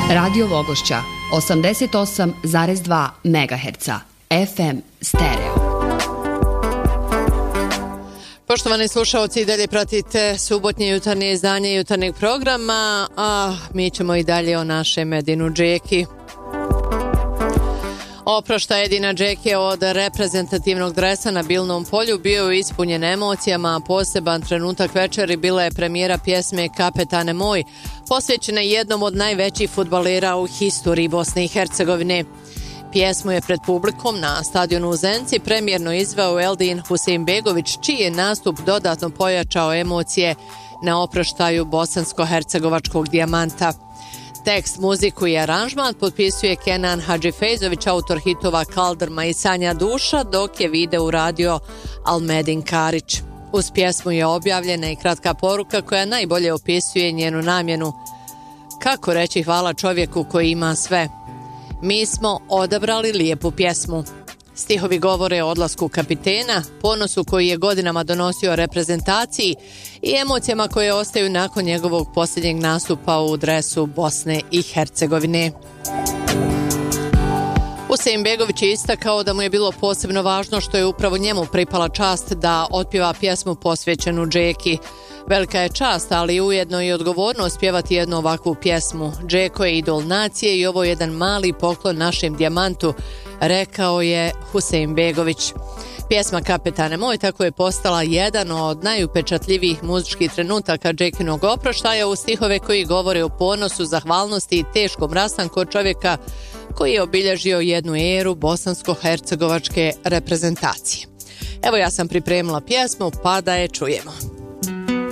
Radio Vogošća 88,2 MHz FM stereo. Poštovani slušalci, i dalje pratite subotnje jutarnje izdanje jutarnjeg programa, a mi ćemo i dalje o našem Edinu Džeki. Oproštaj Edina Džeke od reprezentativnog dresa na Bilnom polju bio je ispunjen emocijama, a poseban trenutak večeri bila je premijera pjesme Kapetane moj, posvećena jednom od najvećih fudbalera u historiji Bosne i Hercegovine. Pjesmu je pred publikom na stadionu u Zenci premijerno izveo Eldin Husejnbegović, čiji je nastup dodatno pojačao emocije na oproštaju bosansko-hercegovačkog dijamanta. Tekst, muziku i aranžman potpisuje Kenan Hadžifejzović, autor hitova Kaldrma i Sanja duša, dok je video uradio Almedin Karić. Uz pjesmu je objavljena i kratka poruka koja najbolje opisuje njenu namjenu. Kako reći hvala čovjeku koji ima sve? Mi smo odabrali lijepu pjesmu. Stihovi govore o odlasku kapitena, ponosu koji je godinama donosio reprezentaciji i emocijama koje ostaju nakon njegovog posljednjeg nastupa u dresu Bosne i Hercegovine. Husejnbegović je istakao da mu je bilo posebno važno što je upravo njemu pripala čast da otpjeva pjesmu posvećenu Džeki. Velika je čast, ali ujedno i odgovornost pjevati jednu ovakvu pjesmu. Džeko je idol nacije i ovo je jedan mali poklon našem dijamantu, rekao je Husejnbegović. Pjesma Kapetane moj tako je postala jedan od najupečatljivijih muzičkih trenutaka Džekinog oproštaja u stihove koji govore o ponosu, zahvalnosti i teškom rastanku od čovjeka koji je obilježio jednu eru bosansko-hercegovačke reprezentacije. Evo, ja sam pripremila pjesmu, pa da je čujemo.